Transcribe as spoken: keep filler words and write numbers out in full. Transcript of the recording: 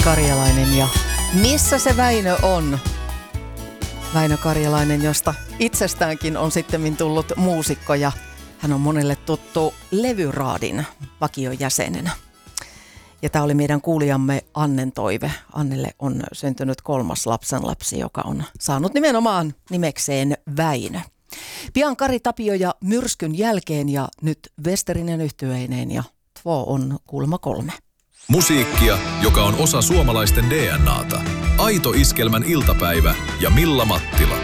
Karjalainen ja missä se Väinö on? Väinö Karjalainen, josta itsestäänkin on sittemmin tullut muusikko ja hän on monelle tuttu Levyraadin vakiojäsenenä. Ja tämä oli meidän kuulijamme Annen toive. Annelle on syntynyt kolmas lapsenlapsi, joka on saanut nimenomaan nimekseen Väinö. Pian Kari Tapio ja Myrskyn jälkeen ja nyt Westerinen yhtyeineen ja Två on kulma kolme. Musiikkia, joka on osa suomalaisten D N A:ta. Aito iskelmän iltapäivä ja Milla Mattila.